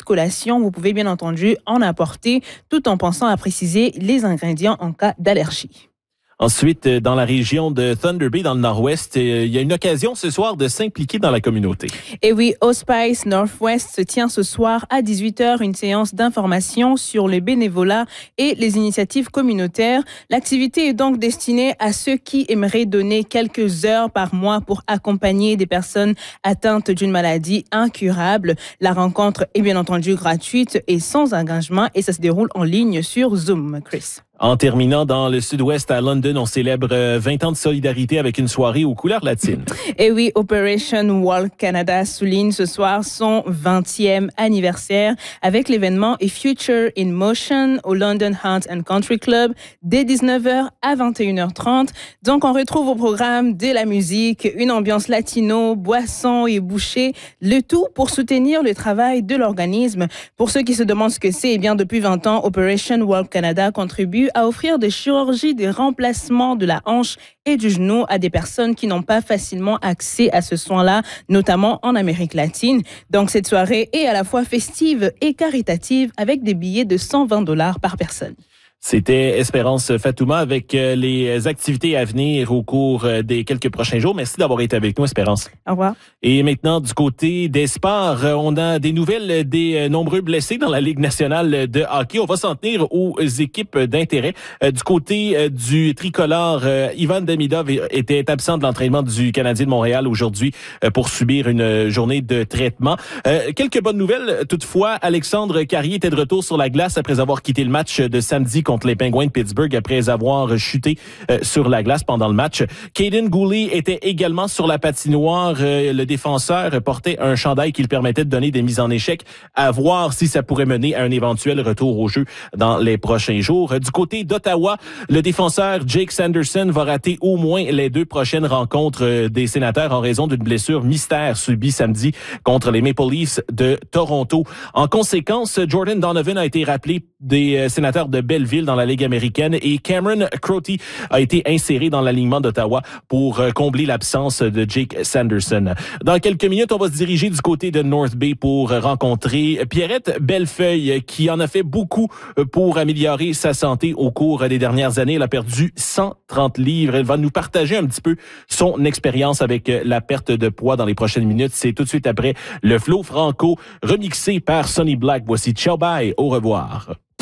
collation. Vous pouvez bien entendu en apporter tout en pensant à préciser les ingrédients en cas d'allergie. Ensuite, dans la région de Thunder Bay, dans le nord-ouest, il y a une occasion ce soir de s'impliquer dans la communauté. Et oui, Hospice Northwest se tient ce soir à 18h une séance d'information sur le bénévolat et les initiatives communautaires. L'activité est donc destinée à ceux qui aimeraient donner quelques heures par mois pour accompagner des personnes atteintes d'une maladie incurable. La rencontre est bien entendu gratuite et sans engagement et ça se déroule en ligne sur Zoom, Chris. En terminant dans le sud-ouest à London, on célèbre 20 ans de solidarité avec une soirée aux couleurs latines. Et oui, Operation Walk Canada souligne ce soir son 20e anniversaire avec l'événement A Future in Motion au London Hunt and Country Club dès 19h à 21h30. Donc, on retrouve au programme de la musique, une ambiance latino, boissons et bouchées, le tout pour soutenir le travail de l'organisme. Pour ceux qui se demandent ce que c'est, eh bien, depuis 20 ans, Operation Walk Canada contribue à offrir des chirurgies de remplacement de la hanche et du genou à des personnes qui n'ont pas facilement accès à ce soin-là, notamment en Amérique latine. Donc, cette soirée est à la fois festive et caritative avec des billets de $120 par personne. C'était Espérance Fatouma avec les activités à venir au cours des quelques prochains jours. Merci d'avoir été avec nous, Espérance. Au revoir. Et maintenant, du côté des sports, on a des nouvelles des nombreux blessés dans la Ligue nationale de hockey. On va s'en tenir aux équipes d'intérêt. Du côté du tricolore, Ivan Demidov était absent de l'entraînement du Canadien de Montréal aujourd'hui pour subir une journée de traitement. Quelques bonnes nouvelles, toutefois. Alexandre Carrier était de retour sur la glace après avoir quitté le match de samedi contre les Penguins de Pittsburgh après avoir chuté sur la glace pendant le match. Caden Gooley était également sur la patinoire. Le défenseur portait un chandail qui lui permettait de donner des mises en échec, à voir si ça pourrait mener à un éventuel retour au jeu dans les prochains jours. Du côté d'Ottawa, le défenseur Jake Sanderson va rater au moins les 2 prochaines rencontres des Sénateurs en raison d'une blessure mystère subie samedi contre les Maple Leafs de Toronto. En conséquence, Jordan Donovan a été rappelé des Sénateurs de Belleville dans la Ligue américaine et Cameron Crotty a été inséré dans l'alignement d'Ottawa pour combler l'absence de Jake Sanderson. Dans quelques minutes, on va se diriger du côté de North Bay pour rencontrer Pierrette Bellefeuille qui en a fait beaucoup pour améliorer sa santé au cours des dernières années. Elle a perdu 130 livres. Elle va nous partager un petit peu son expérience avec la perte de poids dans les prochaines minutes. C'est tout de suite après le Flow Franco remixé par Sonny Black. Voici Ciao Bye, au revoir.